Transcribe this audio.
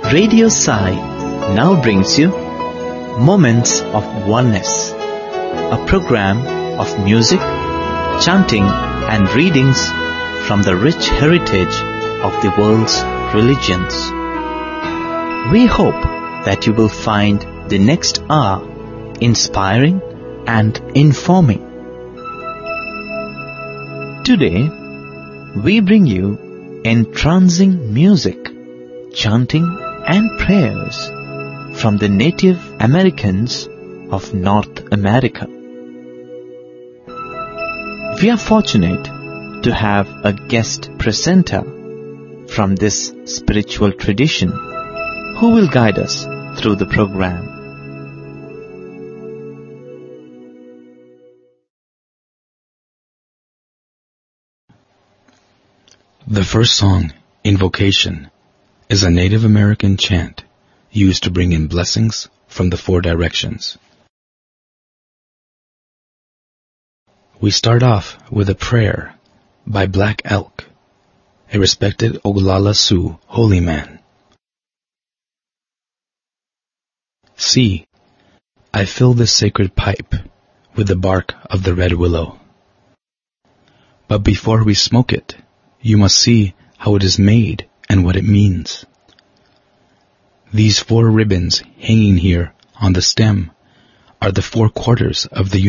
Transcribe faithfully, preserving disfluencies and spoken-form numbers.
Radio Sai now brings you Moments of Oneness, a program of music, chanting and readings from the rich heritage of the world's religions. We hope that you will find the next hour inspiring and informing. Today, we bring you entrancing music, chanting and prayers from the Native Americans of North America. We are fortunate to have a guest presenter from this spiritual tradition who will guide us through the program. The first song, Invocation, is a Native American chant used to bring in blessings from the four directions. We start off with a prayer by Black Elk, a respected Oglala Sioux holy man. See, I fill this sacred pipe with the bark of the red willow. But before we smoke it, you must see how it is made and what it means. These four ribbons hanging here on the stem are the four quarters of the